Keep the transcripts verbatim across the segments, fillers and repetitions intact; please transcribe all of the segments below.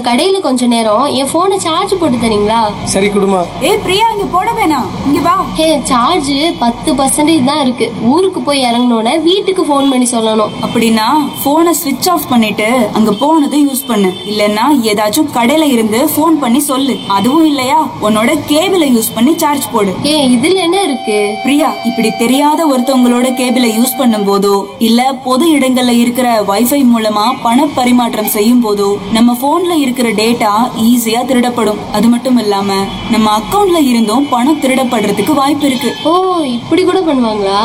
கடையில கொஞ்ச நேரம் என் போனை சார்ஜ் போட்டு தரீங்களா? சரி குடுமா. ஏய் பிரியா, இங்க போட வேணாம், இங்க வா. ஹே, சார்ஜ் பத்து பர்சன்டேஜ் தான் இருக்கு. ஊருக்கு போய் இறங்கினோட வீட்டுக்கு போன் பண்ணி சொல்லணும். அப்படின்னா போனை ஸ்விட்ச் ஆஃப் பண்ணிட்டு அங்க போனதும் யூஸ் பண்ணு. இல்லன்னா ஏதாச்சும் கடையில இருந்து போன் பண்ணி சொல்லு. அதுவும் இல்லையா உன்னோட கேபிளை யூஸ் பண்ணி சார்ஜ் போடு. ஏ, இதுல என்ன இருக்கு? பிரியா, இப்படி தெரியாத ஒருத்தவங்களோட கேபிளை யூஸ் பண்ணும் போதோ இல்ல பொது இடங்கள்ல இருக்கிற வைஃபை மூலமா பண பரிமாற்றம் செய்யும் போதோ நம்ம போன்ல இருக்கிற டேட்டா ஈஸியா திருடப்படும். அது மட்டும் இல்லாம நம்ம அக்கவுண்ட்ல இருந்தும் பணம் திருடப்படுறதுக்கு வாய்ப்பு இருக்கு. ஓ, இப்படி கூட பண்ணுவாங்களா?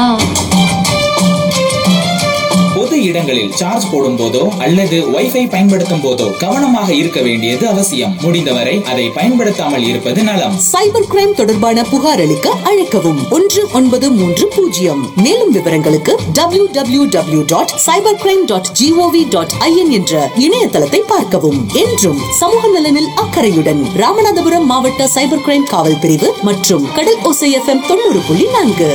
பொது இடங்களில் சார்ஜ் போடும் போதோ அல்லது வைஃபை பயன்படுத்தும் போதோ கவனமாக இருக்க வேண்டியது அவசியம். முடிந்தவரை அதை பயன்படுத்தாமல் இருப்பது நலம். சைபர் கிரைம் தொடர்பான புகார் அளிக்க அழைக்கவும் ஒன்று ஒன்பது மூன்று பூஜ்ஜியம். மேலும் விவரங்களுக்கு W W W dot cyber crime dot gov dot IN என்ற இணையதளத்தை பார்க்கவும். என்றும் சமூக நலனில் அக்கறையுடன் ராமநாதபுரம் மாவட்ட சைபர் கிரைம் காவல் பிரிவு மற்றும் கடல் ஓசை எஃப்எம் தொண்ணூறு புள்ளி நான்கு.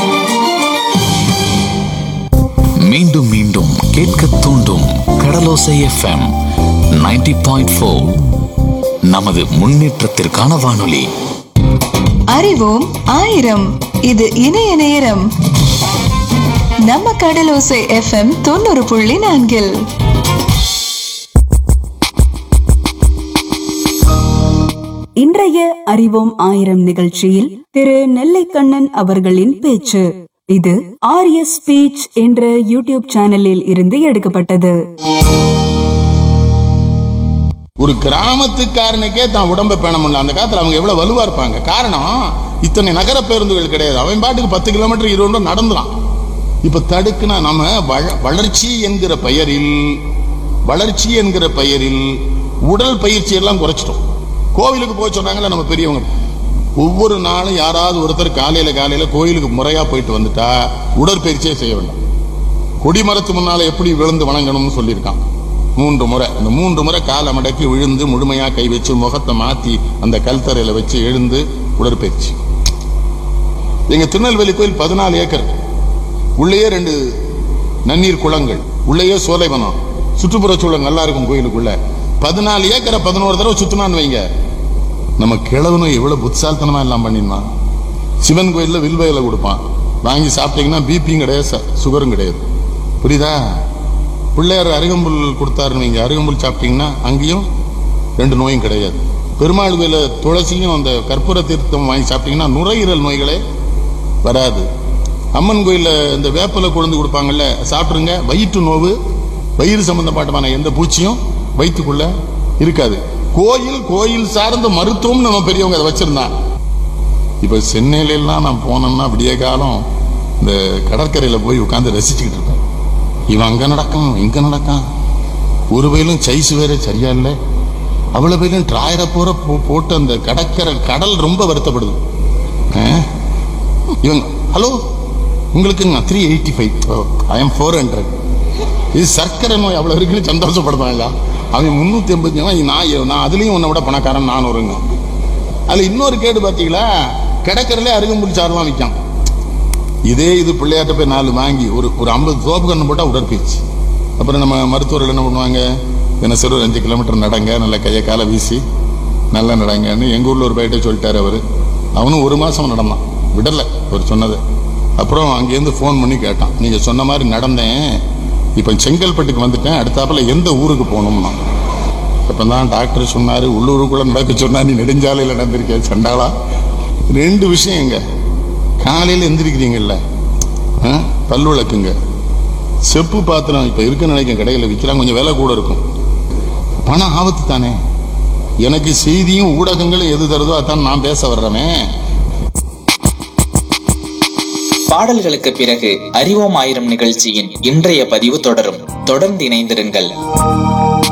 மீண்டும் மீண்டும் கேட்க தூண்டும் கடலோசை எஃப்எம் நைன்டி பாயிண்ட் ஃபோர். நமது முன்னேற்றத்திற்கான வானொலி. அறிவோம் ஆயிரம். இது இணைய நேரம். நம்ம கடலோசை எஃப்எம் தொண்ணூறு புள்ளி நான்கில் இன்றைய அறிவோம் ஆயிரம் நிகழ்ச்சியில் திரு நெல்லைக்கண்ணன் அவர்களின் பேச்சு. இது ஆர்ய ஸ்பீச் என்ற யூடியூப் சேனலில் இருந்து எடுக்கப்பட்டது. ஒரு கிராமத்துக்காரனுக்கே தான் உடம்பை பேண முடியல. அந்த காலத்துல அவங்க எவ்வளவு வலுவா இருப்பாங்க. காரணம், இத்தனை நகர பேருந்துகள் கிடையாது. அவன் பாட்டுக்கு பத்து கிலோமீட்டர் இருபது நடந்துலாம். இப்ப தடுக்குனா நம்ம வளர்ச்சி என்கிற பெயரில் வளர்ச்சி என்கிற பெயரில் உடல் பயிற்சி எல்லாம் குறைச்சிட்டோம். கோவிலுக்கு போய் சொன்னாங்களே நம்ம பெரியவங்க, ஒவ்வொரு நாளும் யாராவது ஒருத்தர் காலையில காலையில கோயிலுக்கு முறையா போயிட்டு வந்துட்டா உடற்பயிற்சியே செய்ய வேண்டாம். கொடிமரத்து முன்னால எப்படி விழுந்து வணங்கணும்னு சொல்லியிருக்கான். மூன்று முறை அந்த மூன்று முறை காலை மடக்கி விழுந்து முழுமையா கை வச்சு முகத்தை மாத்தி அந்த கல்தரையில வச்சு எழுந்து உடற்பயிற்சி. எங்க திருநெல்வேலி கோயில் பதினாலு ஏக்கர், உள்ளேயே ரெண்டு நன்னீர் குளங்கள், உள்ளேயே சோலைவனம், சுற்றுப்புற சூழல் நல்லா இருக்கும். கோயிலுக்குள்ள பதினாலு ஏக்கரை பதினோரு தடவை சுத்தினான்னு வைங்க. நம்ம கிழவனும் எவ்வளவு புத்தால்தனமா எல்லாம் பண்ணிருந்தான். சிவன் கோயில்ல வில்வயில கொடுப்பான், வாங்கி சாப்பிட்டீங்கன்னா பிபியும் கிடையாது, சுகரும் கிடையாது. புரியுதா? பிள்ளையார் அருகம்புல் கொடுத்தாருன்னு வைங்க, அருகம்புல் சாப்பிட்டீங்கன்னா அங்கேயும் ரெண்டு நோயும் கிடையாது. பெருமாள் கோயில துளசியும் அந்த கற்பூர தீர்த்தம் வாங்கி சாப்பிட்டீங்கன்னா நுரையீரல் நோய்களே வராது. அம்மன் கோயில இந்த வேப்பலை கொழுந்து கொடுப்பாங்கல்ல, சாப்பிடுங்க, வயிற்று நோவு வயிறு சம்பந்தப்பட்டமான எந்த பூச்சியும் வயிற்றுக்குள்ள இருக்காது. கோயில் கோயில் சார்ந்த மருத்துவம் நம்ம பெரியவங்க அதை வச்சிருந்தான். இப்ப சென்னையில எல்லாம் நான் போனோம்னா விடிய காலம் இந்த கடற்கரையில போய் உட்கார்ந்து ரசிச்சுக்கிட்டு இருக்கேன். இவன் அங்க நடக்கும் இங்க நடக்கான். ஒரு வயலும் சைஸ் வேற சரியா இல்லை, அவ்வளவு வயலும் டிராயரை போற போட்டு அந்த கடற்கரை கடல் ரொம்ப வருத்தப்படுது. இவங்க ஹலோ உங்களுக்கு three eighty five I am four hundred இது சர்க்கரை நோய் அவ்வளவு இருக்குன்னு சந்தோஷப்படுறாங்க. அவன் முன்னூத்தி எண்பத்தி நான் நான் அதுலயும் உன்னை விட பணக்காரன் நான் வருங்க. அதுல இன்னொரு கேடு பாத்தீங்களா, கடற்கரையில அருகம்புல் சாரெல்லாம் விற்கான். இதே இது பிள்ளையாட்ட போய் நாலு வாங்கி ஒரு ஒரு ஐம்பது சோப்பு கண்ணு போட்டா உடற்பயிற்சி. அப்புறம் நம்ம மருத்துவர்கள் என்ன பண்ணுவாங்க, தினசரி ஒரு அஞ்சு கிலோமீட்டர் நடங்க, நல்ல கையை காலை வீசி நல்லா நடங்கன்னு எங்க ஊர்ல ஒரு பையிட்ட சொல்லிட்டாரு அவரு. அவனும் ஒரு மாசம் நடந்தான், விடல அவர் சொன்னது. அப்புறம் அங்கேருந்து போன் பண்ணி கேட்டான், நீங்க சொன்ன மாதிரி நடந்தேன், இப்ப செங்கல்பட்டுக்கு வந்துட்டேன், அடுத்தாப்புல எந்த ஊருக்கு போகணும்னா. அப்பதான் டாக்டர் சொன்னாரு, உள்ளூருக்குள்ள நடக்க சொன்னா நீ நெடுஞ்சாலையில நடந்திருக்கேன் சண்டாளா. ரெண்டு விஷயம், எங்க காலையில எந்திரிக்கிறீங்கல்ல, பல்லு விளக்குங்க, செப்பு பாத்திரம் இப்ப இருக்க நினைக்க கடையில விற்கிறாங்க, கொஞ்சம் விலை கூட இருக்கும், பணம் ஆபத்து தானே. எனக்கு செய்தியும் ஊடகங்களும் எது தருதோ அதான் நான் பேச வர்றவன். பாடல்களுக்கு பிறகு அறிவோம் ஆயிரம் நிகழ்ச்சியின் இன்றைய பதிவு தொடரும். தொடர்ந்து இணைந்திருங்கள்.